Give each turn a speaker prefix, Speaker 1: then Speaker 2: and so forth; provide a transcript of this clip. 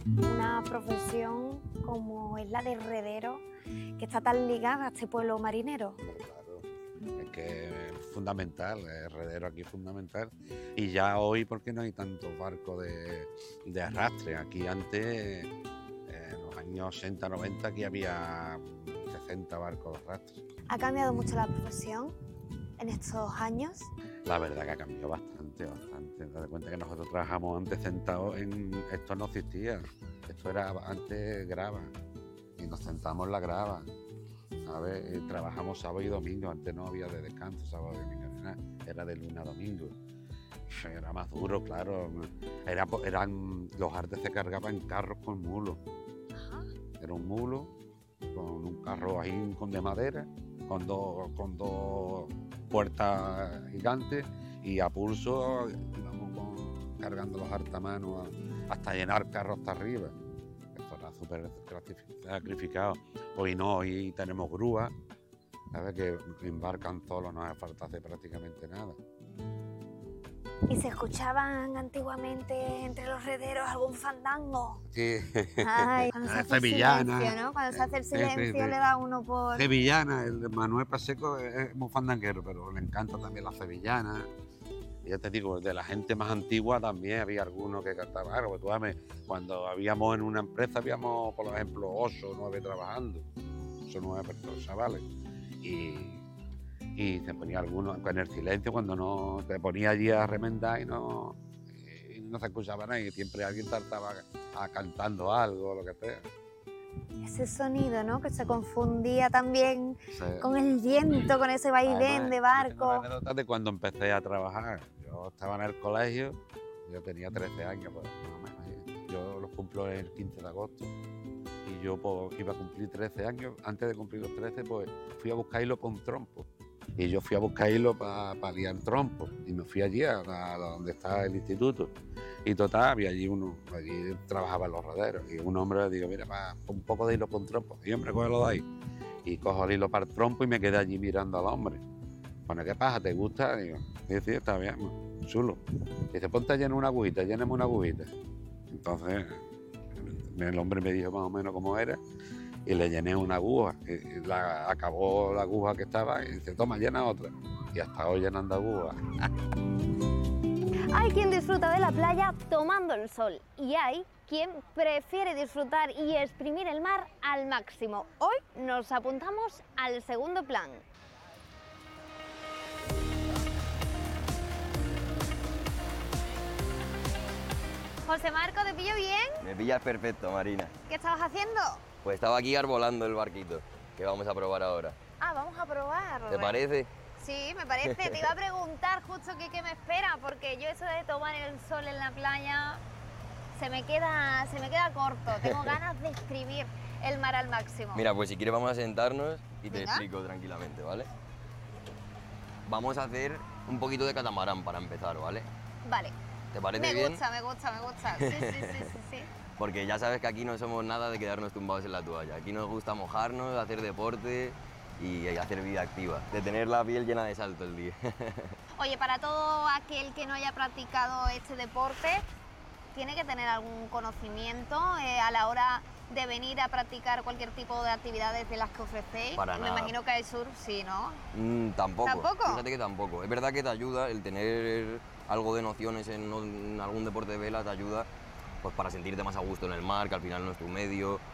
Speaker 1: Una profesión como es la de herredero, que está tan ligada a este pueblo marinero.
Speaker 2: Claro, es que es fundamental, el herredero aquí es fundamental. Y ya hoy, porque no hay tantos barcos de arrastre. Aquí antes, en los años 80, 90, aquí había 60 barcos de arrastre.
Speaker 1: ¿Ha cambiado mucho la profesión en estos años?
Speaker 2: La verdad que ha cambiado bastante, bastante. Date cuenta que nosotros trabajamos antes sentados en... Esto no existía. Esto era antes grava. Y nos sentamos en la grava. ¿Sabes? Trabajamos sábado y domingo. Antes no había de descanso, sábado y domingo. Era de lunes a domingo. Era más duro, claro. Los artes se cargaban en carros con mulos.
Speaker 1: Ajá.
Speaker 2: Era un mulo con un carro ahí de madera, con dos puertas gigantes, y a pulso íbamos cargando los hartamanos hasta llenar carros hasta arriba. Esto era súper sacrificado. Hoy no, hoy tenemos grúas, ¿sabes? Que embarcan solos, no hace falta hacer prácticamente nada.
Speaker 1: ¿Y se escuchaban antiguamente entre los herederos algún fandango?
Speaker 2: Sí.
Speaker 1: Ay, cuando se hace el
Speaker 2: Sevillana.
Speaker 1: silencio, ¿no? Cuando se hace el silencio
Speaker 2: Sí.
Speaker 1: le da uno por...
Speaker 2: Sevillana, el de Manuel Pacheco es muy fandanguero, pero le encanta también la sevillana. Y ya te digo, de la gente más antigua también había algunos que cantaban algo. Cuando habíamos en una empresa, habíamos, por ejemplo, 8 o 9 trabajando, 8 o 9 personas, chavales. Y se ponía algunos en el silencio, cuando no te ponía allí a remendar y no se escuchaba nada, y siempre alguien estaba cantando algo, lo que sea.
Speaker 1: Ese sonido, ¿no? Que se confundía también
Speaker 2: Sí.
Speaker 1: con el viento, con ese vaivén de
Speaker 2: Tengo
Speaker 1: barco.
Speaker 2: una anécdota de cuando empecé a trabajar. Yo estaba en el colegio, yo tenía 13 años, pues, más o menos. Yo los cumplo el 15 de agosto. Y yo pues, iba a cumplir 13 años. Antes de cumplir los 13, pues fui a buscar hilo con trompo. Y yo fui a buscar hilo para liar trompo. Y me fui allí a donde está el instituto. Y total, había allí trabajaba en los roderos. Y un hombre le digo, mira, un poco de hilo con trompo. Y hombre, cógelo de ahí. Y cojo el hilo para el trompo y me quedé allí mirando al hombre. Bueno, ¿qué pasa? ¿Te gusta? Digo, sí, está bien, chulo. Dice, ponte a llenar una agujita, lléname una agujita. Entonces, el hombre me dijo más o menos cómo era, y le llené una aguja. Y acabó la aguja que estaba y dice, toma, llena otra. Y hasta hoy llenando agujas.
Speaker 1: Hay quien disfruta de la playa tomando el sol y hay quien prefiere disfrutar y exprimir el mar al máximo. Hoy nos apuntamos al segundo plan. José Marco, ¿te pillo bien?
Speaker 3: Me pillas perfecto, Marina.
Speaker 1: ¿Qué estabas haciendo?
Speaker 3: Pues estaba aquí arbolando el barquito, que vamos a probar ahora.
Speaker 1: Ah, vamos a probar.
Speaker 3: ¿Te parece?
Speaker 1: Sí, me parece. Te iba a preguntar justo qué me espera, porque yo eso de tomar el sol en la playa se me queda corto. Tengo ganas de exprimir el mar al máximo.
Speaker 3: Mira, pues si quieres vamos a sentarnos y te
Speaker 1: Venga.
Speaker 3: explico tranquilamente, ¿vale? Vamos a hacer un poquito de catamarán para empezar, ¿vale?
Speaker 1: Vale.
Speaker 3: ¿Te parece
Speaker 1: Me
Speaker 3: bien?
Speaker 1: gusta. Sí.
Speaker 3: Porque ya sabes que aquí no somos nada de quedarnos tumbados en la toalla. Aquí nos gusta mojarnos, hacer deporte y hacer vida activa, de tener la piel llena de sal todo el día.
Speaker 1: Oye, para todo aquel que no haya practicado este deporte, tiene que tener algún conocimiento a la hora de venir a practicar cualquier tipo de actividades de las que ofrecéis.
Speaker 3: Para
Speaker 1: Me
Speaker 3: nada.
Speaker 1: imagino que el surf sí, ¿no?
Speaker 3: Tampoco.
Speaker 1: ¿Tampoco?
Speaker 3: Fíjate que tampoco. Es verdad que te ayuda el tener algo de nociones en algún deporte de vela, te ayuda pues para sentirte más a gusto en el mar, que al final no es tu medio,